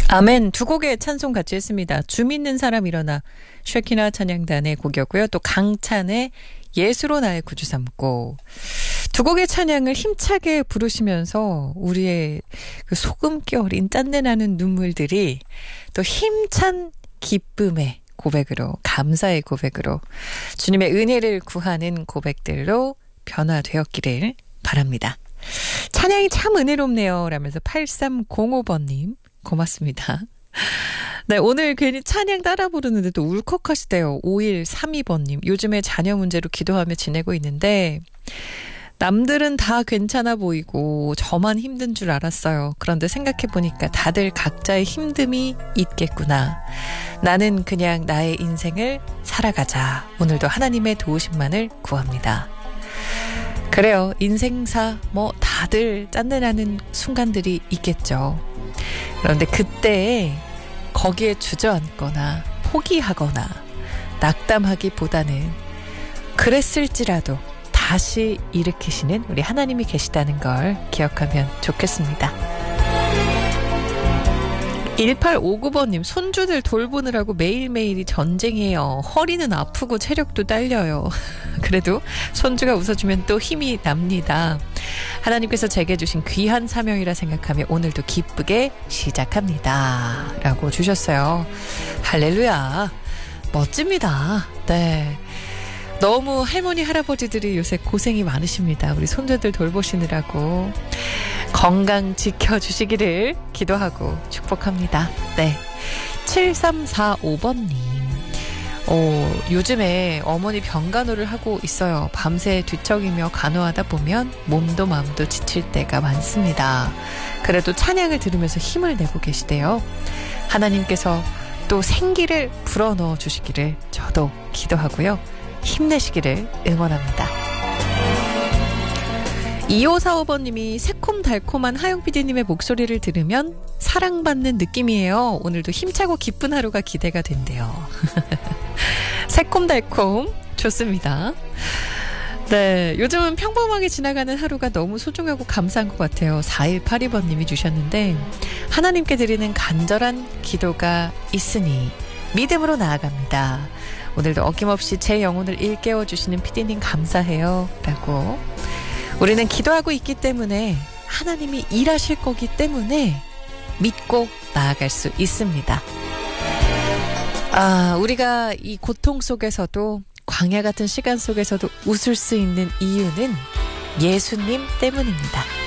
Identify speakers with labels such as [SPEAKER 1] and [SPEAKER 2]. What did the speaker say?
[SPEAKER 1] 아멘. 두 곡의 찬송 같이 했습니다. 주 믿는 사람 일어나, 쉐키나 찬양단의 곡이었고요. 또 강찬의 예수로 나의 구주 삼고. 두 곡의 찬양을 힘차게 부르시면서 우리의 그 소금기 어린 짠내 나는 눈물들이 또 힘찬 기쁨의 고백으로, 감사의 고백으로, 주님의 은혜를 구하는 고백들로 변화되었기를 바랍니다. 찬양이 참 은혜롭네요 라면서 8305번님 고맙습니다. 네, 오늘 괜히 찬양 따라 부르는데 또 울컥하시대요. 5132번님. 요즘에 자녀 문제로 기도하며 지내고 있는데 남들은 다 괜찮아 보이고 저만 힘든 줄 알았어요. 그런데 생각해보니까 다들 각자의 힘듦이 있겠구나. 나는 그냥 나의 인생을 살아가자. 오늘도 하나님의 도우심만을 구합니다. 그래요. 인생사 다들 짠내나는 순간들이 있겠죠. 그런데 그때에 거기에 주저앉거나 포기하거나 낙담하기보다는 그랬을지라도 다시 일으키시는 우리 하나님이 계시다는 걸 기억하면 좋겠습니다. 1859번님, 손주들 돌보느라고 매일매일이 전쟁이에요. 허리는 아프고 체력도 딸려요. 그래도 손주가 웃어주면 또 힘이 납니다. 하나님께서 제게 주신 귀한 사명이라 생각하며 오늘도 기쁘게 시작합니다. 라고 주셨어요. 할렐루야. 멋집니다. 네. 너무 할머니, 할아버지들이 요새 고생이 많으십니다. 우리 손주들 돌보시느라고 건강 지켜주시기를 기도하고 축복합니다. 네. 7345번님. 요즘에 어머니 병간호를 하고 있어요. 밤새 뒤척이며 간호하다 보면 몸도 마음도 지칠 때가 많습니다. 그래도 찬양을 들으면서 힘을 내고 계시대요. 하나님께서 또 생기를 불어넣어 주시기를 저도 기도하고요. 힘내시기를 응원합니다. 2545번님이 새콤달콤한 하영 PD님의 목소리를 들으면 사랑받는 느낌이에요. 오늘도 힘차고 기쁜 하루가 기대가 된대요. 새콤달콤 좋습니다. 네, 요즘은 평범하게 지나가는 하루가 너무 소중하고 감사한 것 같아요. 4182번님이 주셨는데 하나님께 드리는 간절한 기도가 있으니 믿음으로 나아갑니다. 오늘도 어김없이 제 영혼을 일깨워 주시는 PD님 감사해요 라고. 우리는 기도하고 있기 때문에 하나님이 일하실 거기 때문에 믿고 나아갈 수 있습니다. 우리가 이 고통 속에서도 광야 같은 시간 속에서도 웃을 수 있는 이유는 예수님 때문입니다.